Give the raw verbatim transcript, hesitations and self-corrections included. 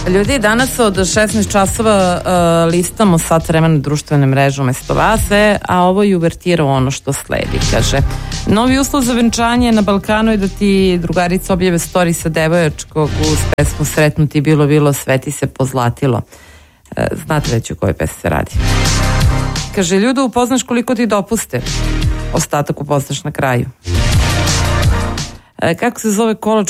Ljudi, danas od šesnaest časova uh, listamo sat vremena društvene mreže umesto vaze, a ovo je uvertira ono što sledi. Kaže, novi uslov za venčanje na Balkanu je da ti drugarica objave story sa devojačkog uz pesmu Sretnuti bilo bilo, sve ti se pozlatilo. Uh, znate već o kojoj pesmi se radi. Kaže, ljude upoznaš koliko ti dopuste, ostatak upoznaš na kraju. Uh, kako se zove kolo